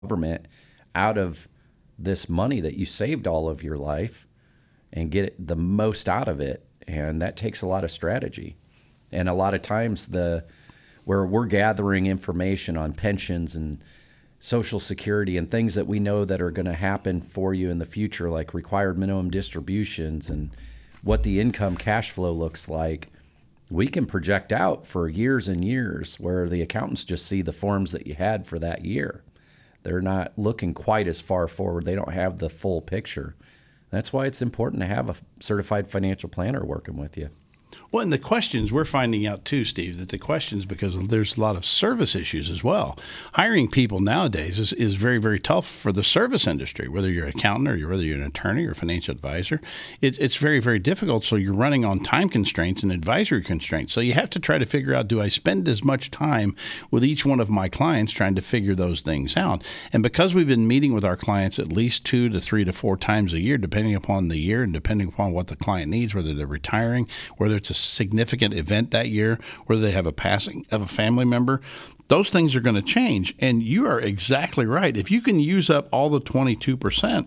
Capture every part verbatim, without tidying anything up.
government out of this money that you saved all of your life and get the most out of it. And that takes a lot of strategy. And a lot of times the where we're gathering information on pensions and Social Security and things that we know that are going to happen for you in the future, like required minimum distributions and what the income cash flow looks like, we can project out for years and years, where the accountants just see the forms that you had for that year. They're not looking quite as far forward. They don't have the full picture. That's why it's important to have a certified financial planner working with you. Well, and the questions we're finding out too, Steve, that the questions, because there's a lot of service issues as well. Hiring people nowadays is, is very, very tough for the service industry, whether you're an accountant or you're, whether you're an attorney or a financial advisor. It's, it's very, very difficult. So you're running on time constraints and advisory constraints. So you have to try to figure out, do I spend as much time with each one of my clients trying to figure those things out? And because we've been meeting with our clients at least two to three to four times a year, depending upon the year and depending upon what the client needs, whether they're retiring, whether it's a significant event that year, whether they have a passing of a family member, those things are going to change. And you are exactly right. If you can use up all the twenty-two percent,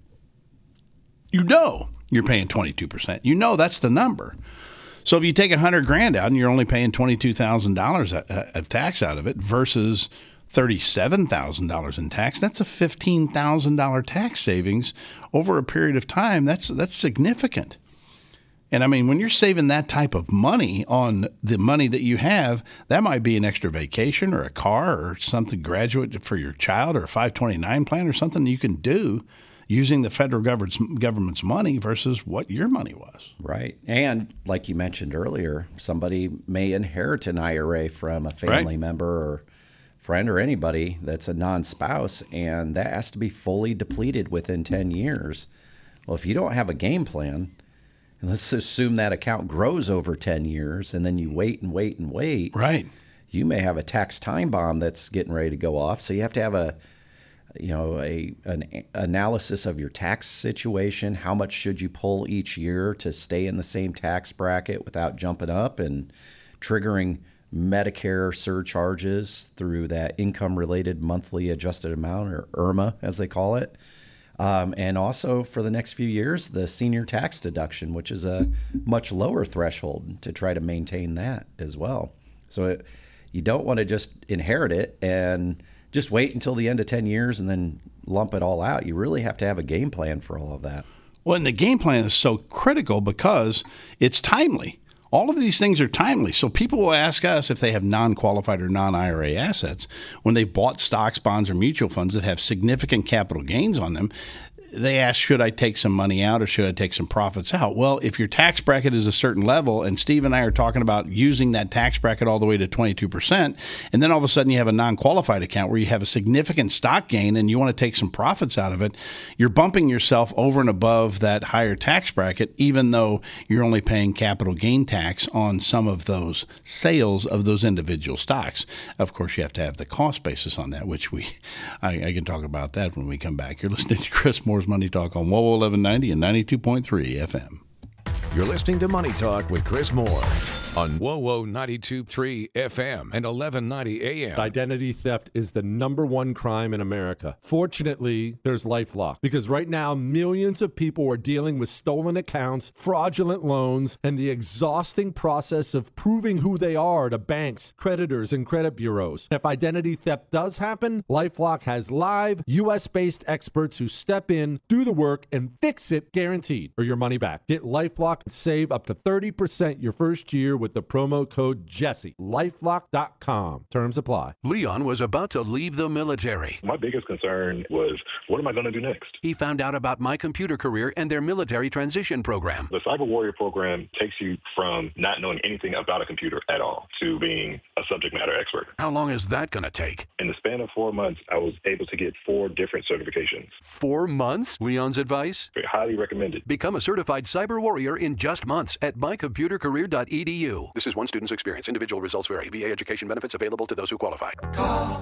you know you're paying twenty-two percent. You know that's the number. So if you take a hundred grand out and you're only paying twenty-two thousand dollars of tax out of it versus thirty-seven thousand dollars in tax, that's a fifteen thousand dollars tax savings over a period of time. That's that's significant. And I mean, when you're saving that type of money on the money that you have, that might be an extra vacation or a car or something graduate for your child or a five twenty-nine plan or something you can do using the federal government's, government's money versus what your money was. Right. And like you mentioned earlier, somebody may inherit an I R A from a family Right. member or friend or anybody that's a non-spouse, and that has to be fully depleted within ten years. Well, if you don't have a game plan, and let's assume that account grows over ten years, and then you wait and wait and wait. Right. You may have a tax time bomb that's getting ready to go off. So you have to have a, you know, a an analysis of your tax situation. How much should you pull each year to stay in the same tax bracket without jumping up and triggering Medicare surcharges through that income-related monthly adjusted amount, or I R M A as they call it. Um, and also for the next few years, the senior tax deduction, which is a much lower threshold, to try to maintain that as well. So it, you don't want to just inherit it and just wait until the end of ten years and then lump it all out. You really have to have a game plan for all of that. Well, and the game plan is so critical because it's timely. All of these things are timely. So people will ask us if they have non-qualified or non-I R A assets when they've bought stocks, bonds, or mutual funds that have significant capital gains on them. They ask, should I take some money out or should I take some profits out? Well, if your tax bracket is a certain level, and Steve and I are talking about using that tax bracket all the way to twenty-two percent, and then all of a sudden you have a non-qualified account where you have a significant stock gain and you want to take some profits out of it, you're bumping yourself over and above that higher tax bracket, even though you're only paying capital gain tax on some of those sales of those individual stocks. Of course, you have to have the cost basis on that, which we I, I can talk about that when we come back. You're listening to Chris Moore Money Talk on W O W eleven ninety and ninety-two point three F M. You're listening to Money Talk with Chris Moore on W O W ninety-two point three F M and eleven ninety A M. Identity theft is the number one crime in America. Fortunately, there's LifeLock, because right now millions of people are dealing with stolen accounts, fraudulent loans, and the exhausting process of proving who they are to banks, creditors, and credit bureaus. If identity theft does happen, LifeLock has live U S-based experts who step in, do the work, and fix it guaranteed, or your money back. Get LifeLock and save up to thirty percent your first year with the promo code Jesse. LifeLock dot com. Terms apply. Leon was about to leave the military. My biggest concern was, what am I going to do next? He found out about My Computer Career and their military transition program. The Cyber Warrior program takes you from not knowing anything about a computer at all to being a subject matter expert. How long is that going to take? In the span of four months, I was able to get four different certifications. Four months? Leon's advice? Highly recommended. Become a certified cyber warrior in just months at my computer career dot e d u. This is one student's experience. Individual results vary. V A education benefits available to those who qualify. Call